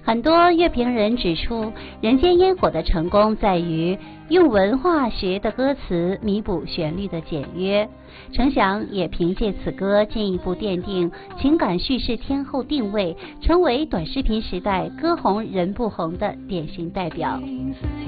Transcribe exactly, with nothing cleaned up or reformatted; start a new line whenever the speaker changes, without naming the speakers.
很多乐评人指出，《人间烟火》的成功在于用文化学的歌词弥补旋律的简约。程翔也凭借此歌进一步奠定情感叙事天后定位，成为短视频时代歌红人不红的典型代表。